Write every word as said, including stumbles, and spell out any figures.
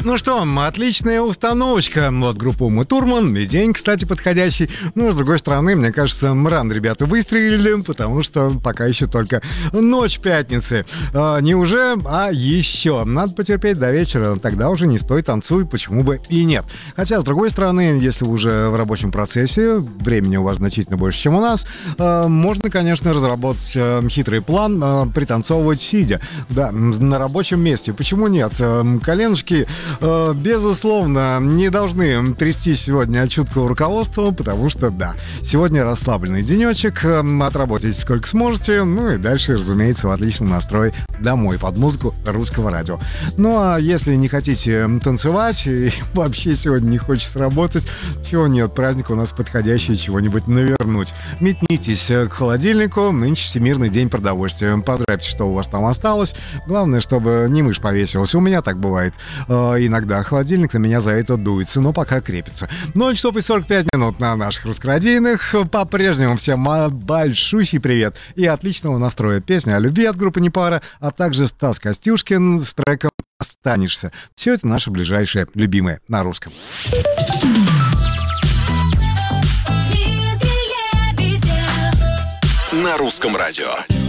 Ну что, отличная установочка. Вот группа Умы Турман, и день, кстати, подходящий. Ну, с другой стороны, мне кажется, рано ребята выстрелили, потому что пока еще только ночь пятницы. А, не уже, а еще. Надо потерпеть до вечера, тогда уже не стой, танцуй, почему бы и нет. Хотя, с другой стороны, если вы уже в рабочем процессе, времени у вас значительно больше, чем у нас, а, можно, конечно, разработать а, хитрый план, а, пританцовывать сидя. Да, на рабочем месте. Почему нет? А, коленочки, а, безусловно, не должны трясти сегодня от чуткого руководства, потому что, да, сегодня расслабленный денечек, отработайте сколько сможете, ну и дальше, разумеется, в отличном настрое домой под музыку русского радио. Ну а если не хотите танцевать и вообще сегодня не хочется работать, чего нет, праздник у нас подходящий, чего-нибудь навернуть. Метнитесь к холодильнику, нынче Всемирный день продовольствия. Поздравьте, что у вас там осталось. Главное, чтобы не мышь повесилась. У меня так бывает. Э, иногда холодильник на меня за это дуется, но пока крепится. ноль часов и сорок пять минут на наших русскорадийных. По-прежнему всем большущий привет и отличного настроя. Песня о любви от группы Непара, а также Стас Костюшкин с треком «Останешься». Все это наше ближайшее любимое на русском. На русском радио.